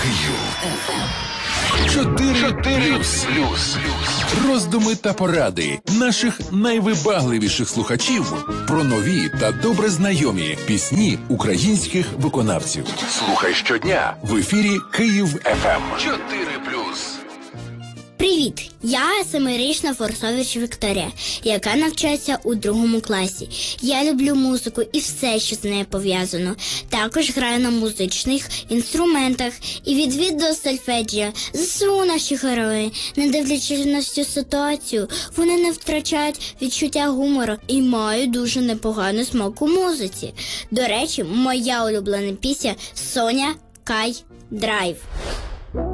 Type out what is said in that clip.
4 плюс. Роздуми та поради наших найвибагливіших слухачів про нові та добре знайомі пісні українських виконавців. Слухай щодня в ефірі Київ ФМ. 4 плюс. Привіт! Я 7-річна Форсович Вікторія, яка навчається у 2 класі. Я люблю музику і все, що з нею пов'язано. Також граю на музичних інструментах і від до сольфеджіо. ЗСУ наші герої, не дивлячись на всю ситуацію, вони не втрачають відчуття гумору і мають дуже непоганий смак у музиці. До речі, моя улюблена пісня «Соня Кай Драйв».